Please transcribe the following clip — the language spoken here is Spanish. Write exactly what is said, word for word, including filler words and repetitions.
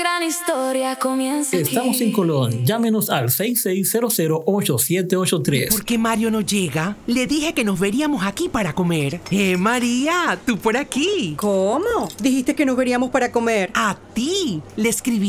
Gran historia comienza aquí. Estamos en Colón. Llámenos al seis seis cero cero, ocho siete ocho tres. ¿Por qué Mario no llega? Le dije que nos veríamos aquí para comer. ¡Eh, María! ¡Tú por aquí! ¿Cómo? Dijiste que nos veríamos para comer. ¡A ti! Le escribí